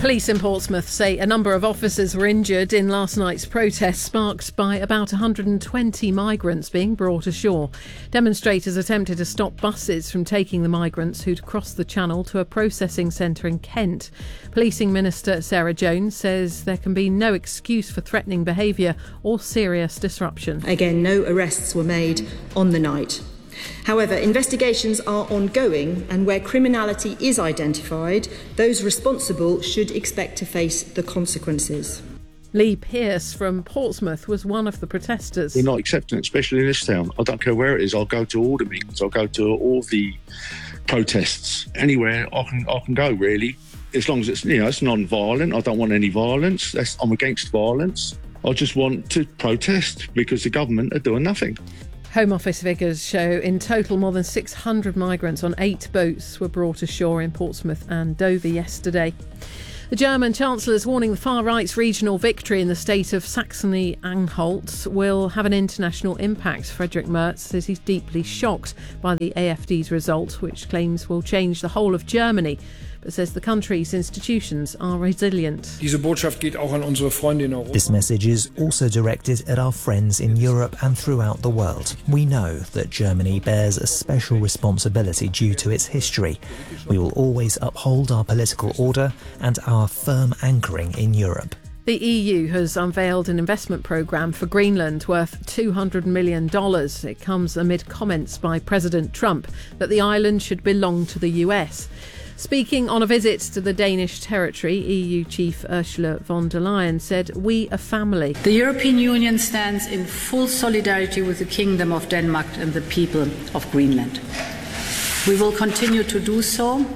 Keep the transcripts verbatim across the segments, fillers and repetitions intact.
Police in Portsmouth say a number of officers were injured in last night's protest sparked by about one hundred twenty migrants being brought ashore. Demonstrators attempted to stop buses from taking the migrants who'd crossed the channel to a processing centre in Kent. Policing Minister Sarah Jones says there can be no excuse for threatening behaviour or serious disruption. Again, no arrests were made on the night. However, investigations are ongoing, and where criminality is identified, those responsible should expect to face the consequences. Lee Pearce from Portsmouth was one of the protesters. We're not accepting it, especially in this town. I don't care where it is. I'll go to all the meetings. I'll go to all the protests. Anywhere I can, I can go, really. As long as it's, you know, it's non-violent. I don't want any violence. That's, I'm against violence. I just want to protest because the government are doing nothing. Home Office figures show in total more than six hundred migrants on eight boats were brought ashore in Portsmouth and Dover yesterday. The German Chancellor is warning the far right's regional victory in the state of Saxony-Anhalt will have an international impact. Friedrich Merz says he's deeply shocked by the A F D's result, which claims will change the whole of Germany, but says the country's institutions are resilient. Diese Botschaft geht auch an unsere Freunde in Europa. This message is also directed at our friends in Europe and throughout the world. We know that Germany bears a special responsibility due to its history. We will always uphold our political order and our firm anchoring in Europe. The E U has unveiled an investment programme for Greenland worth two hundred million dollars. It comes amid comments by President Trump that the island should belong to the U S. Speaking on a visit to the Danish territory, E U Chief Ursula von der Leyen said, "We are family." The European Union stands in full solidarity with the Kingdom of Denmark and the people of Greenland. We will continue to do so,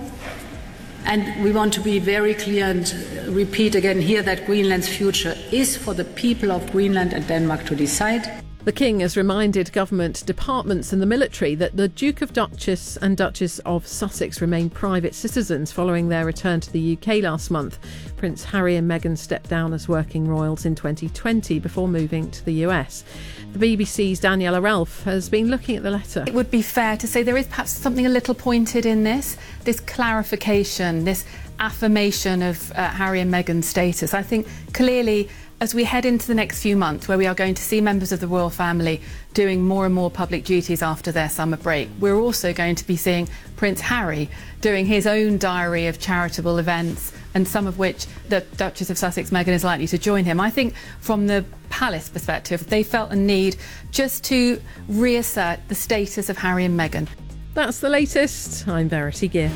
and we want to be very clear and repeat again here that Greenland's future is for the people of Greenland and Denmark to decide. The King has reminded government departments and the military that the Duke of Duchess and Duchess of Sussex remain private citizens following their return to the U K last month. Prince Harry and Meghan stepped down as working royals in twenty twenty before moving to the U S. The B B C's Daniela Ralph has been looking at the letter. It would be fair to say there is perhaps something a little pointed in this, this clarification, this affirmation of uh, Harry and Meghan's status. I think clearly, as we head into the next few months, where we are going to see members of the royal family doing more and more public duties after their summer break, we're also going to be seeing Prince Harry doing his own diary of charitable events, and some of which the Duchess of Sussex, Meghan, is likely to join him. I think from the palace perspective, they felt a need just to reassert the status of Harry and Meghan. That's the latest. I'm Verity Gear.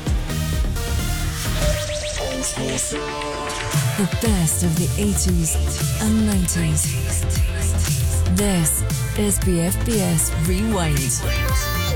The best of the eighties and nineties. This is B F B S Rewind.